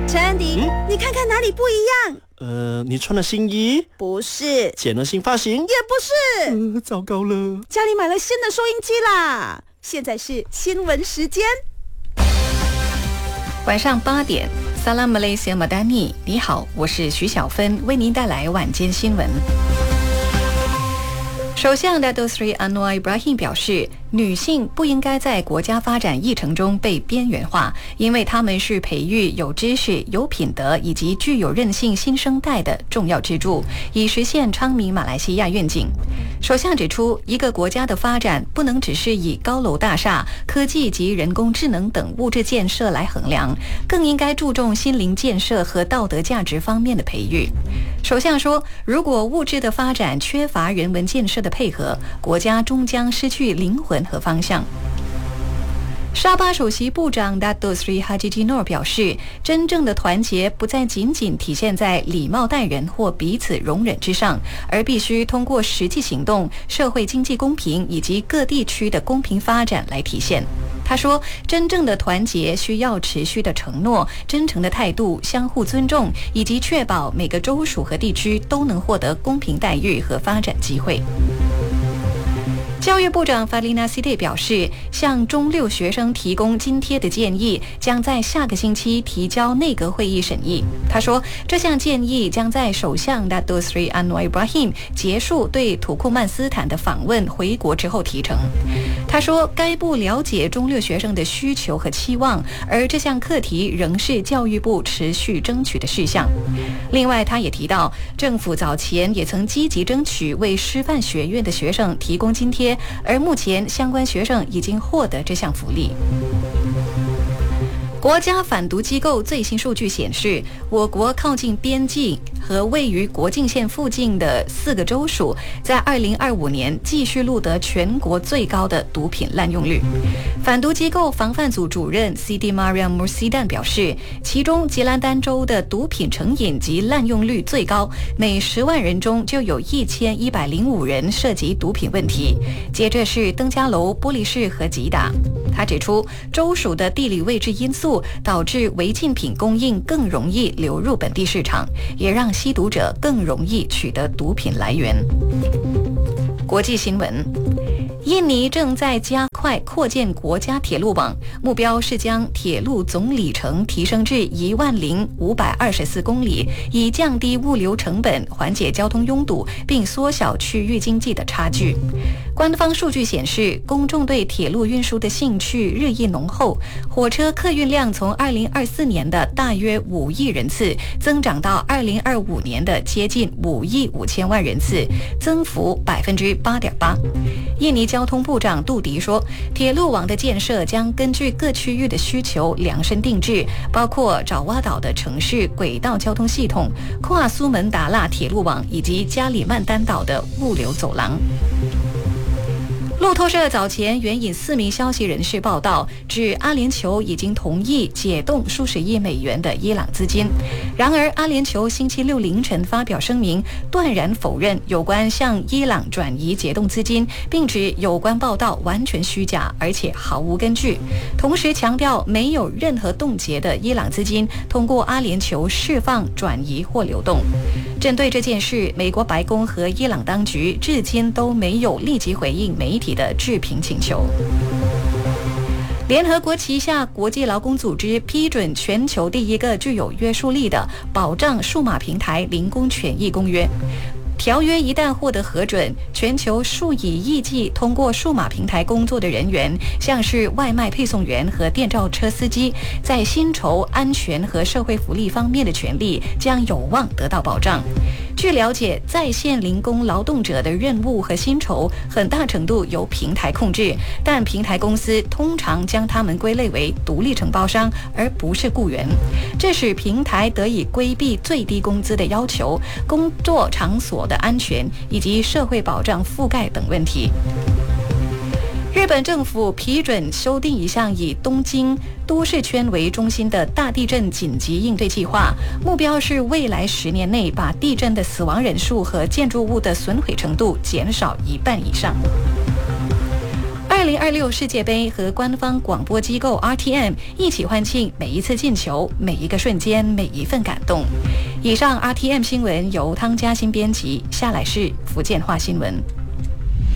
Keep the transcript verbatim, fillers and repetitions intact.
陈安迪、嗯，你看看哪里不一样？ 呃，你穿了新衣？ 不是。 剪了新发型？也不是。呃，糟糕了， 家里买了新的收音机啦！现在是新闻时间。 晚上八点 Salam Malaysia Madani， 你好，我是徐小芬，为您带来晚间新闻。首相 Datuk Seri Anwar Ibrahim 表示，女性不应该在国家发展议程中被边缘化，因为她们是培育有知识、有品德以及具有韧性新生代的重要支柱，以实现昌明马来西亚愿景。首相指出，一个国家的发展不能只是以高楼大厦、科技及人工智能等物质建设来衡量，更应该注重心灵建设和道德价值方面的培育。首相说，如果物质的发展缺乏人文建设的配合，国家终将失去灵魂和方向。沙巴首席部长 Datuk Seri Haji Jinor 表示，真正的团结不再仅仅体现在礼貌待人或彼此容忍之上，而必须通过实际行动、社会经济公平以及各地区的公平发展来体现。他说，真正的团结需要持续的承诺、真诚的态度、相互尊重，以及确保每个州属和地区都能获得公平待遇和发展机会。教育部长 Fadlina Siti 表示，向中六学生提供津贴的建议将在下个星期提交内阁会议审议。他说，这项建议将在首相 Datuk Seri Anwar Ibrahim 结束对土库曼斯坦的访问回国之后提成。他说，该部了解中六学生的需求和期望，而这项课题仍是教育部持续争取的事项。另外，他也提到，政府早前也曾积极争取为师范学院的学生提供津贴，而目前相关学生已经获得这项福利。国家反毒机构最新数据显示，我国靠近边境和位于国境线附近的四个州属，在二零二五年继续录得全国最高的毒品滥用率。反毒机构防范组主任 Siti Mariam Mursidan 表示，其中吉兰丹州的毒品成瘾及滥用率最高，每十万人中就有一千一百零五人涉及毒品问题。接着是登嘉楼、玻璃市和吉打。他指出，州属的地理位置因素导致违禁品供应更容易流入本地市场，也让吸毒者更容易取得毒品来源。国际新闻，印尼正在加快扩建国家铁路网，目标是将铁路总里程提升至一万零五百二十四公里，以降低物流成本、缓解交通拥堵，并缩小区域经济的差距。官方数据显示，公众对铁路运输的兴趣日益浓厚，火车客运量从二零二四年的大约五亿人次增长到二零二五年的接近五亿五千万人次，增幅百分之八点八。印尼交通部长杜迪说，铁路网的建设将根据各区域的需求量身定制，包括爪哇岛的城市轨道交通系统、跨苏门答腊铁路网以及加里曼丹岛的物流走廊。路透社早前援引四名消息人士报道，指阿联酋已经同意解冻数十亿美元的伊朗资金。然而，阿联酋星期六凌晨发表声明，断然否认有关向伊朗转移解冻资金，并指有关报道完全虚假，而且毫无根据。同时强调，没有任何冻结的伊朗资金通过阿联酋释放、转移或流动。针对这件事，美国白宫和伊朗当局至今都没有立即回应媒体的置评请求。联合国旗下国际劳工组织批准全球第一个具有约束力的保障数码平台零工权益公约。条约一旦获得核准，全球数以亿计通过数码平台工作的人员，像是外卖配送员和电召车司机，在薪酬、安全和社会福利方面的权利将有望得到保障。据了解，在线零工劳动者的任务和薪酬很大程度由平台控制，但平台公司通常将他们归类为独立承包商，而不是雇员。这使平台得以规避最低工资的要求、工作场所的安全以及社会保障覆盖等问题。日本政府批准修订一项以东京都市圈为中心的大地震紧急应对计划，目标是未来十年内把地震的死亡人数和建筑物的损毁程度减少一半以上。二二零二六世界杯和官方广播机构 R T M 一起欢庆每一次进球、每一个瞬间、每一份感动。以上 R T M 新闻由汤嘉欣编辑，下来是福建话新闻。